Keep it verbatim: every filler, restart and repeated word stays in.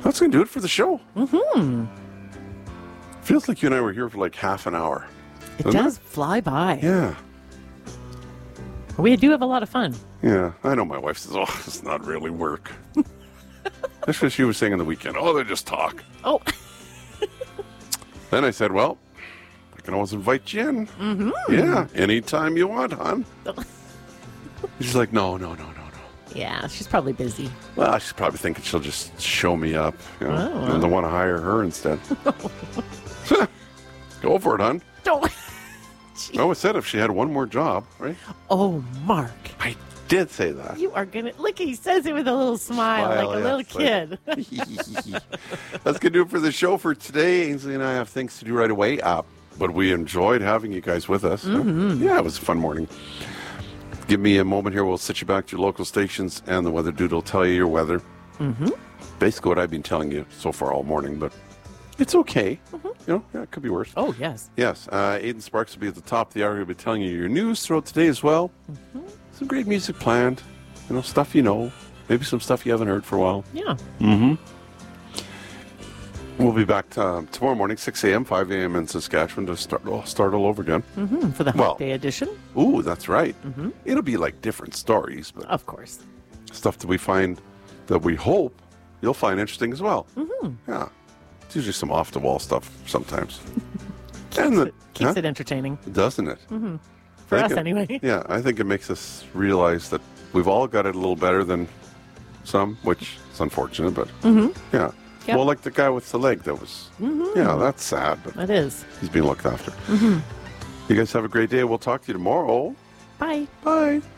That's going to do it for the show. Mm-hmm. Feels like you and I were here for like half an hour. It does it? fly by. Yeah. We do have a lot of fun. Yeah. I know my wife says, oh, it's not really work. That's what she was saying on the weekend. Oh, they just talk. Oh. Then I said, well, I can always invite you in. Mm-hmm. Yeah. Anytime you want, hon. She's like, no, no, no, no, no. Yeah, she's probably busy. Well, she's probably thinking she'll just show me up. You know, oh, well. And they want to hire her instead. Go for it, hon. Don't. I always said if she had one more job, right? Oh, Mark. I did say that. You are going to... Look, he says it with a little smile, smile like a yeah, little kid. Like... That's going to do it for the show for today. Ainsley and I have things to do right away. Uh, but we enjoyed having you guys with us. Mm-hmm. Yeah, it was a fun morning. Give me a moment here. We'll sit you back to your local stations, and the weather dude will tell you your weather. Mm-hmm. Basically what I've been telling you so far all morning, but it's okay. Mm-hmm. You know, yeah, it could be worse. Oh, yes. Yes. Uh, Aidan Sparks will be at the top of the hour. He'll be telling you your news throughout today as well. Mm-hmm. Some great music planned. You know, stuff you know. Maybe some stuff you haven't heard for a while. Yeah. Mm-hmm. We'll be back to, um, tomorrow morning, six a.m., five a.m. in Saskatchewan to start, oh, start all over again. Mm-hmm. For the Hump well, Day edition. Ooh, that's right. Mm-hmm. It'll be like different stories. But of course. Stuff that we find that we hope you'll find interesting as well. Mm-hmm. Yeah. It's usually some off-the-wall stuff sometimes. keeps and the, it, keeps huh? it entertaining. Doesn't it? Mm-hmm. For us, it, anyway. Yeah, I think it makes us realize that we've all got it a little better than some, which is unfortunate, but mm-hmm. yeah. Yep. Well, like the guy with the leg that was, mm-hmm. yeah, that's sad. But that is. He's being looked after. Mm-hmm. You guys have a great day. We'll talk to you tomorrow. Bye. Bye.